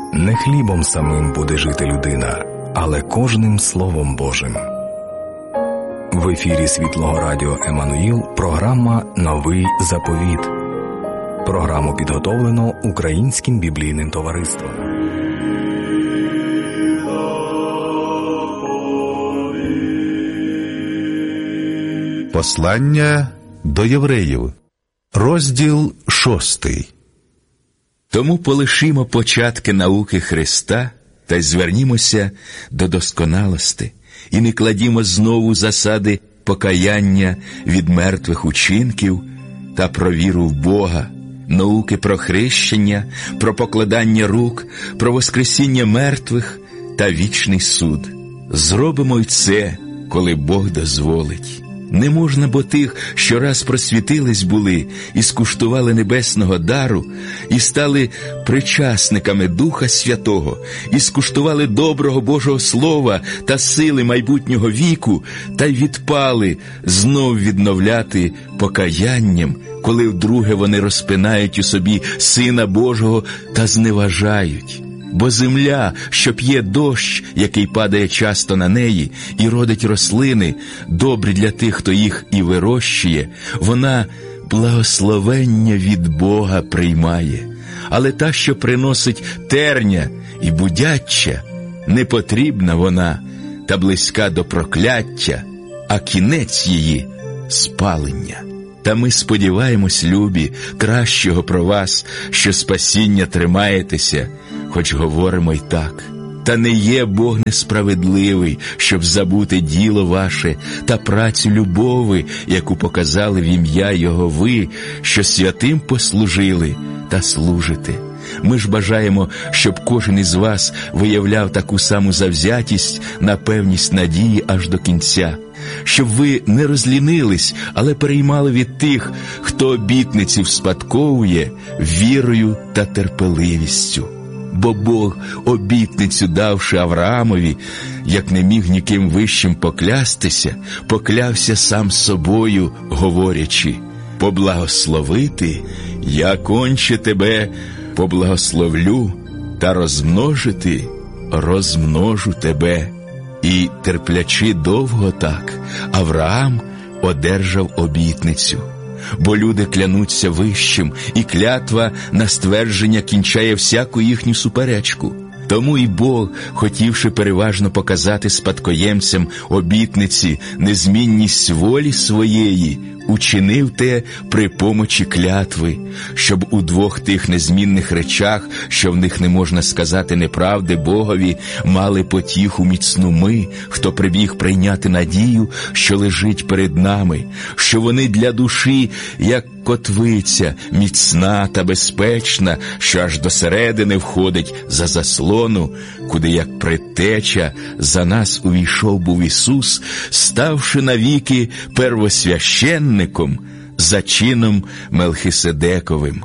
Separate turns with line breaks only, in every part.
Не хлібом самим буде жити людина, але кожним Словом Божим. В ефірі Світлого Радіо Еммануїл програма «Новий заповіт». Програму підготовлено Українським біблійним товариством.
Послання до євреїв. Розділ 6.
Тому полишімо початки науки Христа та й звернімося до досконалости, і не кладімо знову засади покаяння від мертвих учинків та про віру в Бога, науки про хрещення, про покладання рук, про воскресіння мертвих та вічний суд. Зробимо й це, коли Бог дозволить. Не можна, бо тих, що раз просвітились були і скуштували небесного дару, і стали причасниками Духа Святого, і скуштували доброго Божого Слова та сили майбутнього віку, та й відпали знов відновляти покаянням, коли вдруге вони розпинають у собі Сина Божого та зневажають. Бо земля, що п'є дощ, який падає часто на неї, і родить рослини, добрі для тих, хто їх і вирощує, вона благословення від Бога приймає. Але та, що приносить терня і будяччя, не потрібна вона, та близька до прокляття, а кінець її – спалення. Та ми сподіваємось, любі, кращого про вас, що спасіння тримаєтеся, хоч говоримо й так. Та не є Бог несправедливий, щоб забути діло ваше та працю любови, яку показали в ім'я Його ви, що святим послужили та служите. Ми ж бажаємо, щоб кожен із вас виявляв таку саму завзятість на певність надії аж до кінця, щоб ви не розлінились, але переймали від тих, хто обітниці вспадковує вірою та терпеливістю. Бо Бог, обітницю давши Авраамові, як не міг ніким вищим поклястися, поклявся сам собою, говорячи: «Поблагословити, я конче тебе поблагословлю, та розмножити розмножу тебе». І, терплячи довго так, Авраам одержав обітницю. Бо люди клянуться вищим, і клятва на ствердження кінчає всяку їхню суперечку. Тому і Бог, хотівши переважно показати спадкоємцям обітниці незмінність волі своєї, учинив те при помочі клятви, щоб у двох тих незмінних речах, що в них не можна сказати неправди Богові, мали потіху міцну ми, хто прибіг прийняти надію, що лежить перед нами, що вони для душі, як котвиця, міцна та безпечна, що аж до середини входить за заслону, куди як предтеча за нас увійшов був Ісус, ставши навіки первосвященником за чином Мелхиседековим.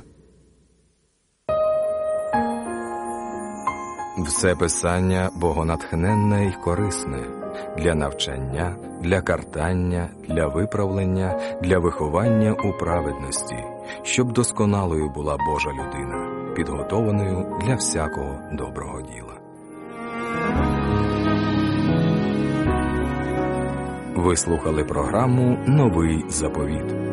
Все Писання богонатхненне й корисне для навчання, для картання, для виправлення, для виховання у праведності, щоб досконалою була Божа людина, підготованою для всякого доброго діла. Ви слухали програму «Новий заповіт».